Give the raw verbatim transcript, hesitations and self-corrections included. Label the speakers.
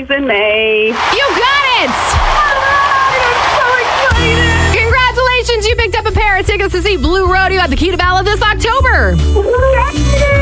Speaker 1: shows in May.
Speaker 2: You got it!
Speaker 1: I'm so excited!
Speaker 2: Congratulations, you picked up a pair of tickets to see Blue Rodeo at the Key to Bala this October.